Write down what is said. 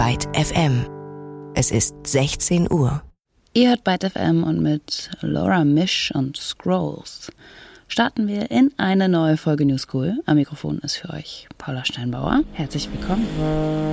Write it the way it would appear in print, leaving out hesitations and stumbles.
Byte FM. Es ist 16 Uhr. Ihr hört Byte FM und mit Laura Misch und Scrolls starten wir in eine neue Folge New School. Am Mikrofon ist für euch Paula Steinbauer. Herzlich willkommen.